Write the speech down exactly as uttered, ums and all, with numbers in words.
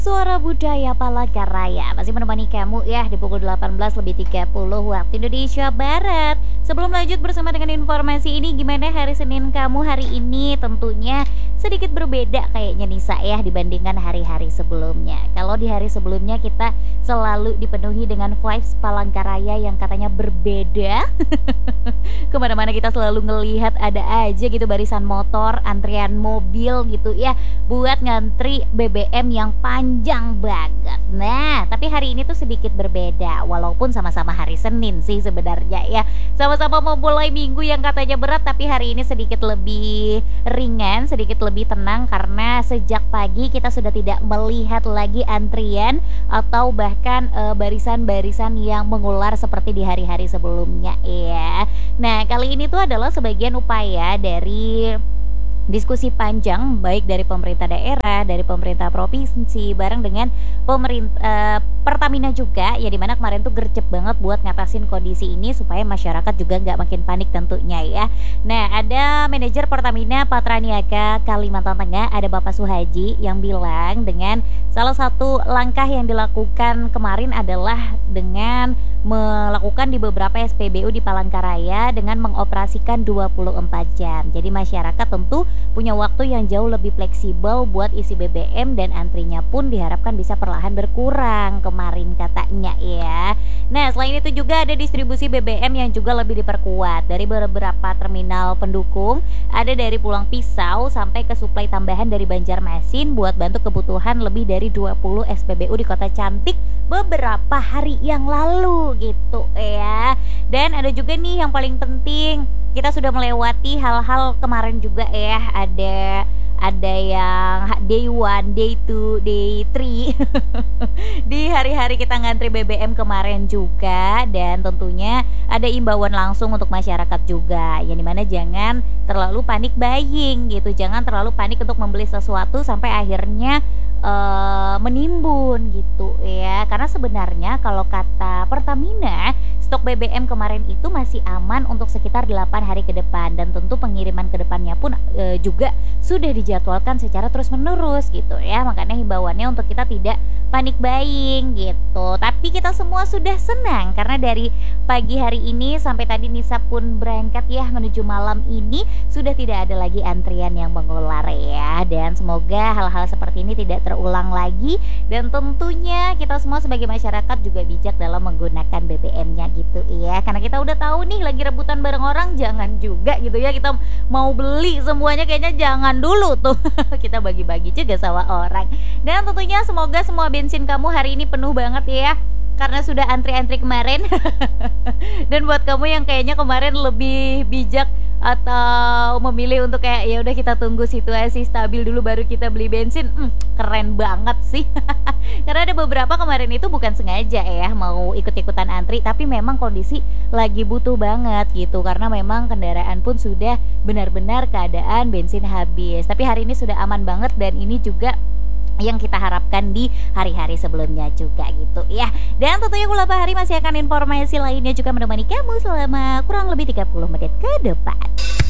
Suara Budaya Palangkaraya masih menemani kamu ya di pukul delapan belas lebih tiga puluh waktu Indonesia Barat. Sebelum lanjut bersama dengan informasi ini, gimana hari Senin kamu hari ini? Tentunya sedikit berbeda kayaknya Nisa ya dibandingkan hari-hari sebelumnya. Kalau di hari sebelumnya kita selalu dipenuhi dengan vibes Palangkaraya yang katanya berbeda. Kemana-mana kita selalu ngelihat ada aja gitu barisan motor, antrian mobil gitu ya, buat ngantri B B M yang panjang banget. Nah, tapi hari ini tuh sedikit berbeda, walaupun sama-sama hari Senin sih sebenarnya ya. Sama-sama mau mulai minggu yang katanya berat, tapi hari ini sedikit lebih ringan, sedikit lebih tenang karena sejak pagi kita sudah tidak melihat lagi antrian atau bahkan e, barisan-barisan yang mengular seperti di hari-hari sebelumnya ya. Nah, kali ini tuh adalah sebagian upaya dari diskusi panjang baik dari pemerintah daerah, dari pemerintah provinsi bareng dengan pemerintah uh, Pertamina juga ya, dimana kemarin tuh gercep banget buat ngatasin kondisi ini supaya masyarakat juga nggak makin panik tentunya ya. Nah, ada manajer Pertamina Patraniaga Kalimantan Tengah, ada Bapak Suhaji yang bilang dengan salah satu langkah yang dilakukan kemarin adalah dengan melakukan di beberapa S P B U di Palangkaraya dengan mengoperasikan dua puluh empat jam. Jadi masyarakat tentu punya waktu yang jauh lebih fleksibel buat isi B B M dan antrinya pun diharapkan bisa perlahan berkurang kemarin katanya ya. Nah, selain itu juga ada distribusi B B M yang juga lebih diperkuat dari beberapa terminal pendukung, ada dari Pulang Pisau sampai ke suplai tambahan dari Banjarmasin buat bantu kebutuhan lebih dari dua puluh S P B U di Kota Cantik beberapa hari yang lalu gitu ya. Dan ada juga nih yang paling penting, kita sudah melewati hal-hal kemarin juga ya, ada ada yang day one, day two, day three di hari-hari kita ngantri B B M kemarin juga. Dan tentunya ada imbauan langsung untuk masyarakat juga, yang dimana jangan terlalu panik buying gitu, jangan terlalu panik untuk membeli sesuatu sampai akhirnya Uh, menimbun gitu ya. Karena sebenarnya kalau kata Pertamina, stok B B M kemarin itu masih aman untuk sekitar delapan hari ke depan, dan tentu pengiriman ke depannya pun uh, juga sudah dijadwalkan secara terus menerus gitu ya. Makanya himbauannya untuk kita tidak panik buying gitu. Tapi kita semua sudah senang karena dari pagi hari ini sampai tadi Nisa pun berangkat ya menuju malam ini sudah tidak ada lagi antrian yang mengular ya. Dan semoga hal-hal seperti ini tidak terulang lagi, dan tentunya kita semua sebagai masyarakat juga bijak dalam menggunakan B B M-nya gitu ya. Karena kita udah tahu nih lagi rebutan bareng orang, jangan juga gitu ya kita mau beli semuanya, kayaknya jangan dulu tuh. Kita bagi-bagi juga sama orang. Dan tentunya semoga semua bensin kamu hari ini penuh banget ya, karena sudah antri-antri kemarin. Dan buat kamu yang kayaknya kemarin lebih bijak atau memilih untuk kayak ya udah kita tunggu situasi stabil dulu baru kita beli bensin, hmm, keren banget sih. Karena ada beberapa kemarin itu bukan sengaja ya mau ikut-ikutan antri, tapi memang kondisi lagi butuh banget gitu, karena memang kendaraan pun sudah benar-benar keadaan bensin habis. Tapi hari ini sudah aman banget, dan ini juga yang kita harapkan di hari-hari sebelumnya juga gitu ya. Dan tentunya Kula Bahari masih akan informasi lainnya juga menemani kamu selama kurang lebih tiga puluh menit ke depan.